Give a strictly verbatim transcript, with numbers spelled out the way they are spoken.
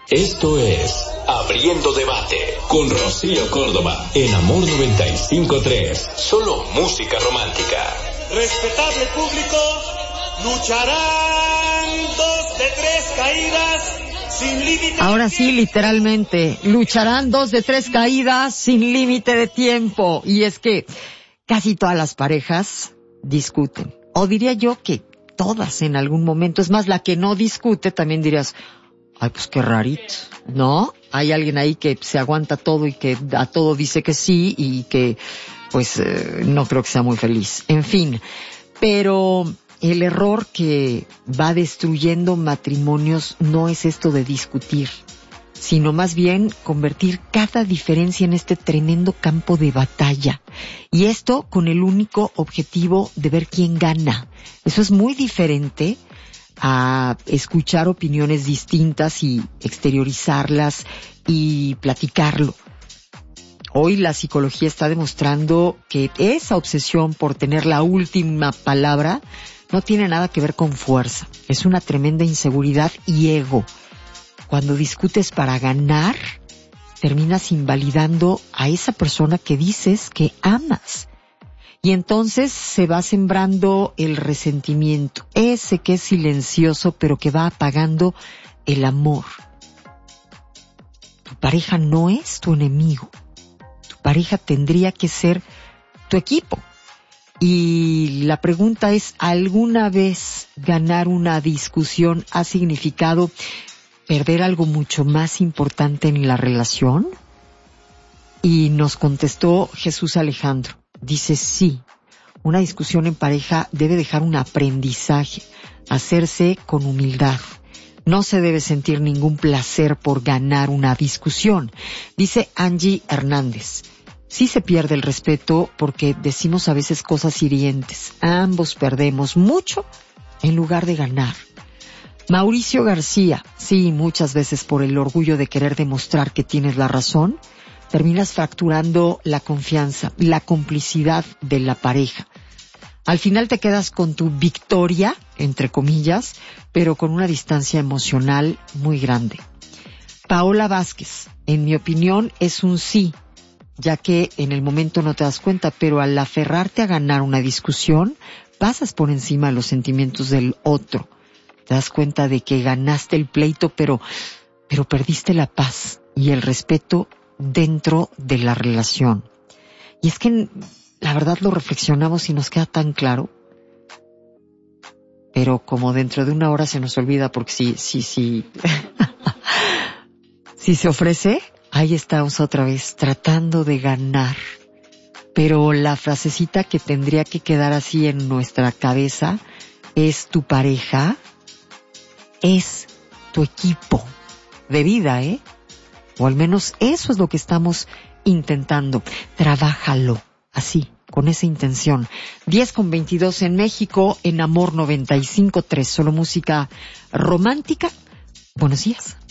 Esto es Abriendo Debate con Rocío Córdoba en Amor noventa y cinco punto tres. Solo música romántica. Respetable público, lucharán dos de tres caídas sin límite. Ahora sí, literalmente, lucharán dos de tres caídas sin límite de tiempo. Y es que casi todas las parejas discuten. O diría yo que todas en algún momento. Es más, la que no discute también dirías, ay, pues qué rarito, ¿no? Hay alguien ahí que se aguanta todo y que a todo dice que sí y que, pues, eh, no creo que sea muy feliz. En fin, pero el error que va destruyendo matrimonios no es esto de discutir, sino más bien convertir cada diferencia en este tremendo campo de batalla. Y esto con el único objetivo de ver quién gana. Eso es muy diferente a escuchar opiniones distintas y exteriorizarlas y platicarlo. Hoy la psicología está demostrando que esa obsesión por tener la última palabra no tiene nada que ver con fuerza. Es una tremenda inseguridad y ego. Cuando discutes para ganar, terminas invalidando a esa persona que dices que amas. Y entonces se va sembrando el resentimiento, ese que es silencioso pero que va apagando el amor. Tu pareja no es tu enemigo. Tu pareja tendría que ser tu equipo. Y la pregunta es, ¿alguna vez ganar una discusión ha significado perder algo mucho más importante en la relación? Y nos contestó Jesús Alejandro. Dice, sí, una discusión en pareja debe dejar un aprendizaje, hacerse con humildad. No se debe sentir ningún placer por ganar una discusión. Dice Angie Hernández, sí se pierde el respeto porque decimos a veces cosas hirientes. Ambos perdemos mucho en lugar de ganar. Mauricio García, sí, muchas veces por el orgullo de querer demostrar que tienes la razón, terminas fracturando la confianza, la complicidad de la pareja. Al final te quedas con tu victoria, entre comillas, pero con una distancia emocional muy grande. Paola Vázquez, en mi opinión, es un sí, ya que en el momento no te das cuenta, pero al aferrarte a ganar una discusión, pasas por encima de los sentimientos del otro. Te das cuenta de que ganaste el pleito, pero, pero perdiste la paz y el respeto dentro de la relación. Y es que la verdad lo reflexionamos y nos queda tan claro, pero como dentro de una hora se nos olvida porque si, si, si, si se ofrece, ahí estamos otra vez tratando de ganar. Pero la frasecita que tendría que quedar así en nuestra cabeza es: tu pareja es tu equipo de vida, ¿eh? O al menos eso es lo que estamos intentando. Trabájalo así, con esa intención. diez con veintidós en México, en Amor noventa y cinco punto tres. Solo música romántica. Buenos días.